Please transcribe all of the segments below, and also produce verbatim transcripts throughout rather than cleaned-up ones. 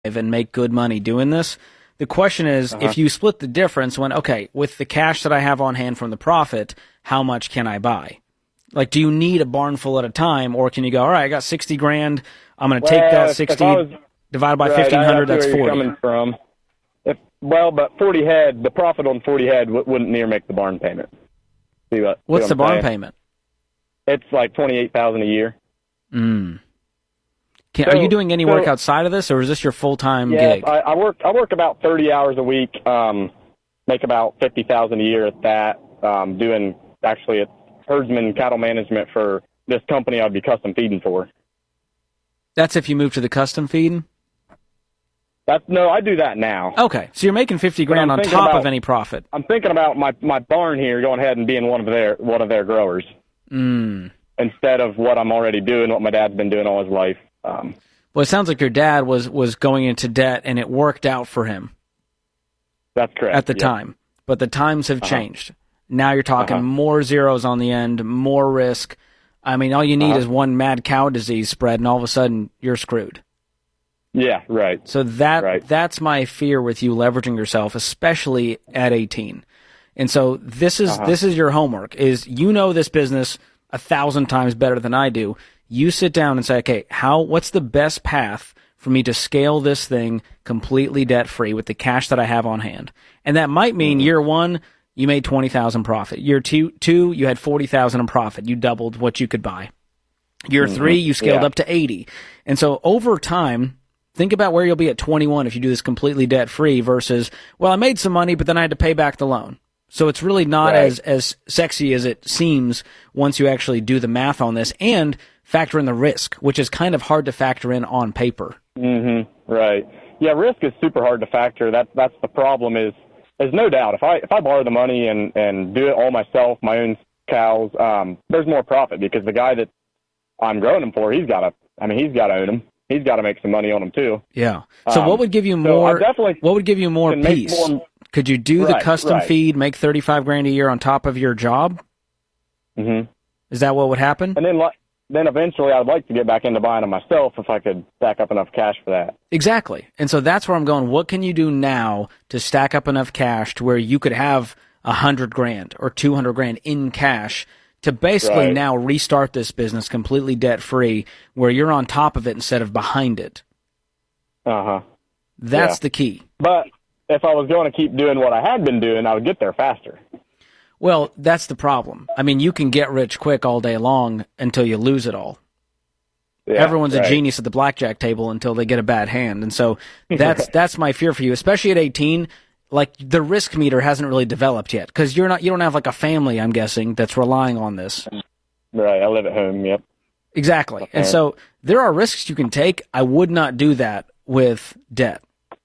and make good money doing this. The question is, Uh-huh. if you split the difference when, okay, with the cash that I have on hand from the profit, how much can I buy? Like, do you need a barn full at a time, or can you go, all right, I got sixty grand, I'm going to take Well, that if- sixty, if I was- divided by right, fifteen hundred, I- I that's see where forty. you're coming from. If, well, but forty head, the profit on forty head w- wouldn't near make the barn payment. See what, see What's what the I'm barn saying? payment? It's like twenty-eight thousand dollars a year. Mm. Can, So- are you doing any so- work outside of this, or is this your full-time Yeah, gig? I, I work. I work about thirty hours a week. Um, make about fifty thousand a year at that. Um, doing actually it's herdsman cattle management for this company I'd be custom feeding for. That's if you move to the custom feeding? That's no, I do that now. Okay, so you're making fifty But grand I'm on thinking top about- of any profit. I'm thinking about my my barn here, going ahead and being one of their one of their growers Mm. instead of what I'm already doing, what my dad's been doing all his life. Um, Well, it sounds like your dad was, was going into debt, and it worked out for him that's correct. at the Yep. time. But the times have Uh-huh. changed. Now you're talking Uh-huh. more zeros on the end, more risk. I mean, all you need Uh-huh. is one mad cow disease spread, and all of a sudden you're screwed. Yeah, right. So that Right. that's my fear with you leveraging yourself, especially at eighteen. And so this is Uh-huh. this is your homework: is you know this business a thousand times better than I do. You sit down and say, okay, how what's the best path for me to scale this thing completely debt free with the cash that I have on hand? And that might mean Mm-hmm. year one you made twenty thousand profit. Year two, two you had forty thousand in profit. You doubled what you could buy. Year Mhm. three, you scaled Yeah. up to eighty. And so over time, think about where you'll be at twenty-one if you do this completely debt free versus, well, I made some money, but then I had to pay back the loan. So it's really not Right. as, as sexy as it seems once you actually do the math on this and factor in the risk, which is kind of hard to factor in on paper. hmm Right. Yeah, risk is super hard to factor. That that's the problem. Is there's no doubt if I if I borrow the money and and do it all myself, my own cows, um, there's more profit because the guy that I'm growing them for, he's got to. I mean, he's got to own them. He's got to make some money on them too. Yeah. So Um, what would give you so more? I definitely what would give you more can make peace? more- Could you do the Right, custom right. feed, make thirty-five grand a year on top of your job? hmm Is that what would happen? And then like then eventually, I'd like to get back into buying them myself if I could stack up enough cash for that. Exactly. And so that's where I'm going. What can you do now to stack up enough cash to where you could have a hundred grand or two hundred grand in cash to basically Right. now restart this business completely debt free where you're on top of it instead of behind it? Uh huh. That's Yeah. the key. But if I was going to keep doing what I had been doing, I would get there faster. Well, that's the problem. I mean, you can get rich quick all day long until you lose it all. Yeah, Everyone's right. a genius at the blackjack table until they get a bad hand. And so that's that's my fear for you, especially at eighteen. Like the risk meter hasn't really developed yet because you're not you don't have like a family, I'm guessing, that's relying on this. Right. I live at home. Yep. Exactly. And Okay. so there are risks you can take. I would not do that with debt.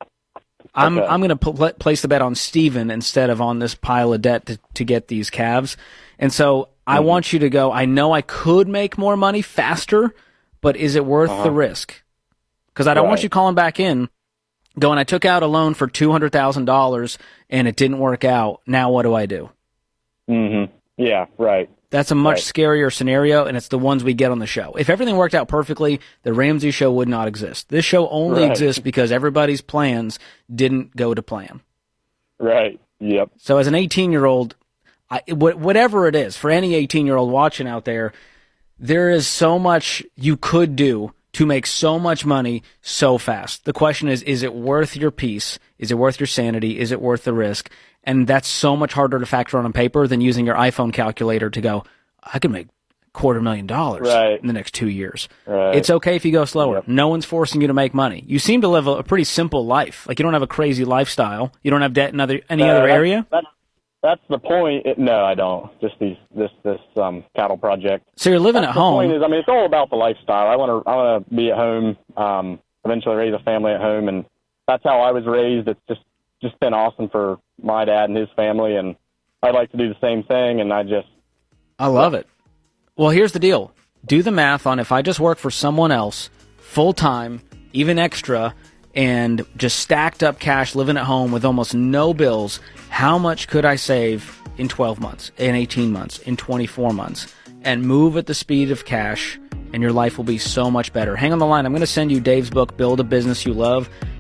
I'm Okay. I'm going to pl- place the bet on Steven instead of on this pile of debt to, to get these calves. And so I Mm-hmm. want you to go, I know I could make more money faster, but is it worth Uh-huh. the risk? Because I don't want Right. you calling back in going, I took out a loan for two hundred thousand dollars and it didn't work out. Now what do I do? hmm Yeah. Right. That's a much Right. scarier scenario, and it's the ones we get on the show. If everything worked out perfectly, the Ramsey Show would not exist. This show only Right. exists because everybody's plans didn't go to plan. Right. Yep. So as an eighteen-year-old, I, wh- whatever it is, for any eighteen-year-old watching out there, there is so much you could do to make so much money so fast. The question is, is it worth your peace? Is it worth your sanity? Is it worth the risk? And that's so much harder to factor on on paper than using your iPhone calculator to go, I could make quarter million dollars Right. in the next two years. Right. It's okay if you go slower. Yep. No one's forcing you to make money. You seem to live a, a pretty simple life. Like you don't have a crazy lifestyle. You don't have debt in other, any Uh, other that's- area. That's that's the point. It, no, I don't. Just these this this um cattle project. So you're living That's at the home. point is, I mean, it's all about the lifestyle. I want to I want to be at home. Um, eventually raise a family at home, and that's how I was raised. It's just just been awesome for my dad and his family, and I'd like to do the same thing. And I just I love it. Well, here's the deal. Do the math on if I just work for someone else full time, even extra, and just stacked up cash living at home with almost no bills, how much could I save in twelve months, in eighteen months, in twenty-four months, and move at the speed of cash, and your life will be so much better. Hang on the line. I'm going to send you Dave's book, Build a Business You Love.